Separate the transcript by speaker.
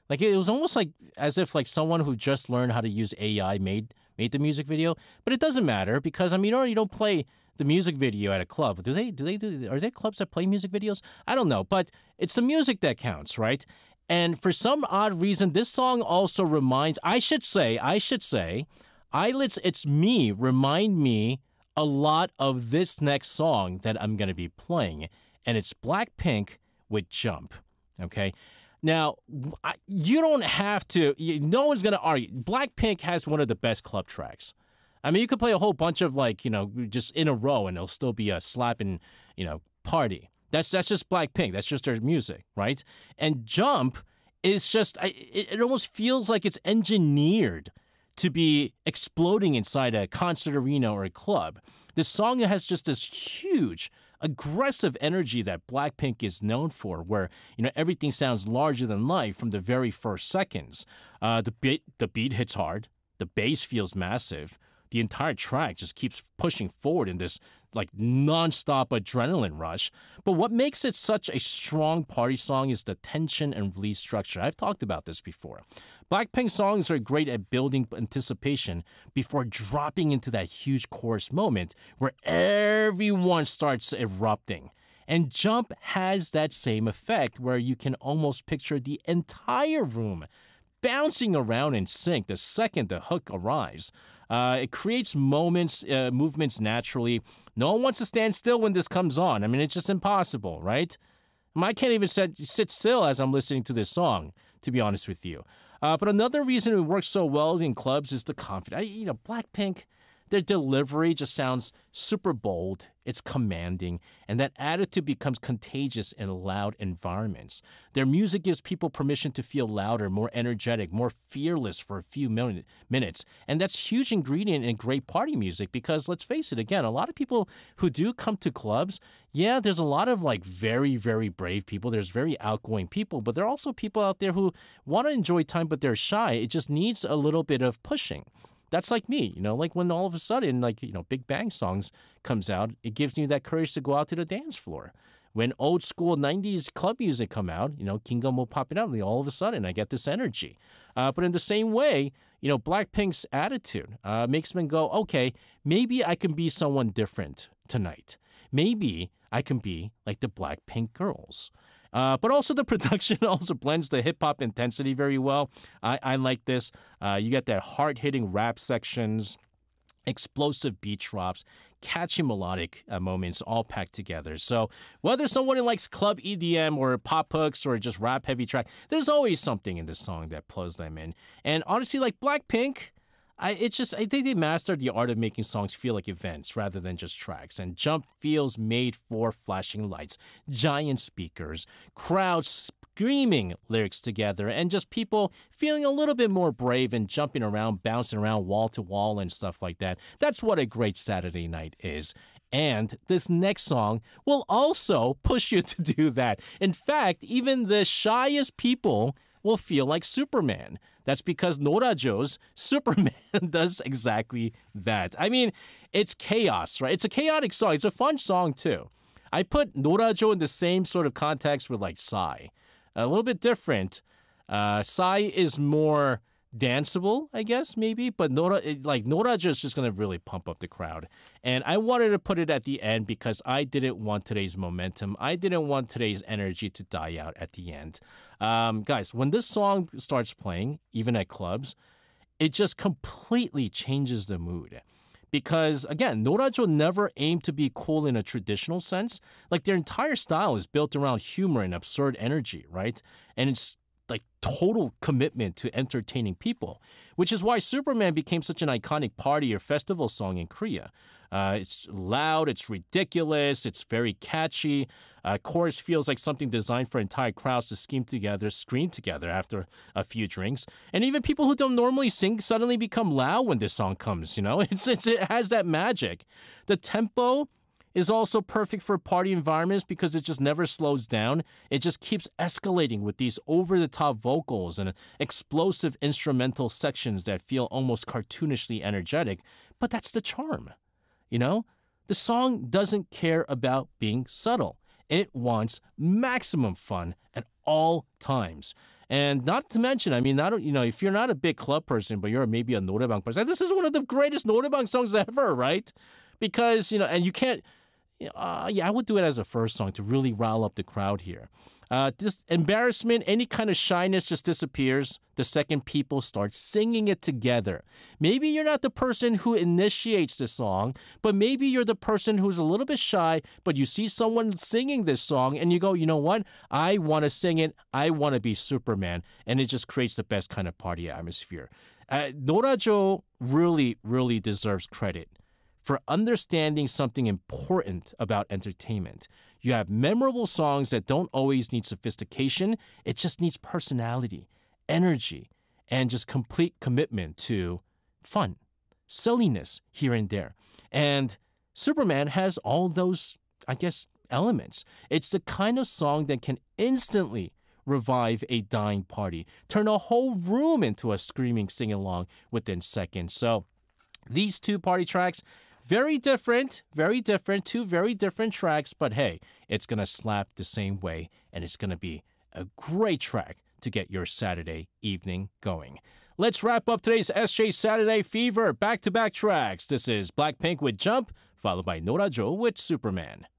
Speaker 1: Like it was almost like as if like someone who just learned how to use AI made the music video. But it doesn't matter because I mean, you don't play the music video at a club. Are there clubs that play music videos? I don't know, but it's the music that counts, right? And for some odd reason, this song also reminds. I should say, Eyelets. It's me. Remind me a lot of this next song that I'm going to be playing, and it's Blackpink with Jump. Okay. Now, you don't have to, no one's going to argue. Blackpink has one of the best club tracks. I mean, you could play a whole bunch of like, just in a row and it'll still be a slapping, party. That's just Blackpink. That's just their music, right? And Jump is just, it almost feels like it's engineered to be exploding inside a concert arena or a club. This song has just this huge aggressive energy that Blackpink is known for, where everything sounds larger than life from the very first seconds. The beat hits hard, the bass feels massive, the entire track just keeps pushing forward in this like nonstop adrenaline rush. But what makes it such a strong party song is the tension and release structure. I've talked about this before. Blackpink songs are great at building anticipation before dropping into that huge chorus moment where everyone starts erupting. And Jump has that same effect where you can almost picture the entire room bouncing around in sync the second the hook arrives. It creates movements naturally. No one wants to stand still when this comes on. I mean, it's just impossible, right? I can't even sit still as I'm listening to this song, to be honest with you. But another reason it works so well in clubs is the confidence. Blackpink, their delivery just sounds super bold. It's commanding, and that attitude becomes contagious in loud environments. Their music gives people permission to feel louder, more energetic, more fearless for a few minutes. And that's a huge ingredient in great party music because let's face it, again, a lot of people who do come to clubs, yeah, there's a lot of like very, very brave people. There's very outgoing people, but there are also people out there who want to enjoy time, but they're shy. It just needs a little bit of pushing. That's like me, like when all of a sudden, Big Bang songs comes out, it gives me that courage to go out to the dance floor. When old school 90s club music come out, Kingdom will pop it out, and all of a sudden I get this energy. But in the same way, Blackpink's attitude makes me go, okay, maybe I can be someone different tonight. Maybe I can be like the Blackpink girls. But also the production also blends the hip-hop intensity very well. I like this. You get that hard-hitting rap sections, explosive beat drops, catchy melodic moments all packed together. So whether someone likes club EDM or pop hooks or just rap-heavy track, there's always something in this song that pulls them in. And honestly, like Blackpink, I think they mastered the art of making songs feel like events rather than just tracks. And Jump feels made for flashing lights, giant speakers, crowds screaming lyrics together, and just people feeling a little bit more brave and jumping around, bouncing around wall to wall and stuff like that. That's what a great Saturday night is. And this next song will also push you to do that. In fact, even the shyest people will feel like Superman. That's because Norajo's Superman does exactly that. I mean, it's chaos, right? It's a chaotic song. It's a fun song, too. I put Norajo in the same sort of context with, like, Psy. A little bit different. Psy is more danceable, I guess, maybe, but Norajo is just going to really pump up the crowd. And I wanted to put it at the end because I didn't want today's momentum. I didn't want today's energy to die out at the end. Guys, when this song starts playing, even at clubs, it just completely changes the mood. Because, again, Norajo never aimed to be cool in a traditional sense. Like, their entire style is built around humor and absurd energy, right? And it's like total commitment to entertaining people, which is why Superman became such an iconic party or festival song in Korea. It's loud, it's ridiculous, it's very catchy. Chorus feels like something designed for entire crowds to scream together after a few drinks. And even people who don't normally sing suddenly become loud when this song comes, it has that magic. The tempo is also perfect for party environments because it just never slows down. It just keeps escalating with these over-the-top vocals and explosive instrumental sections that feel almost cartoonishly energetic. But that's the charm, The song doesn't care about being subtle. It wants maximum fun at all times. And not to mention, I mean, not if you're not a big club person, but you're maybe a 노래방 person, this is one of the greatest 노래방 songs ever, right? Because and you can't. I would do it as a first song to really rile up the crowd here. This embarrassment, any kind of shyness just disappears the second people start singing it together. Maybe you're not the person who initiates the song, but maybe you're the person who's a little bit shy, but you see someone singing this song and you go, you know what? I want to sing it. I want to be Superman. And it just creates the best kind of party atmosphere. 노라조 really, really deserves credit for understanding something important about entertainment. You have memorable songs that don't always need sophistication. It just needs personality, energy, and just complete commitment to fun, silliness here and there. And Superman has all those, I guess, elements. It's the kind of song that can instantly revive a dying party, turn a whole room into a screaming sing-along within seconds. So these two party tracks, very different, two very different tracks, but hey, it's going to slap the same way, and it's going to be a great track to get your Saturday evening going. Let's wrap up today's SJ Saturday Fever back-to-back tracks. This is Blackpink with Jump, followed by 노라조 with Superman.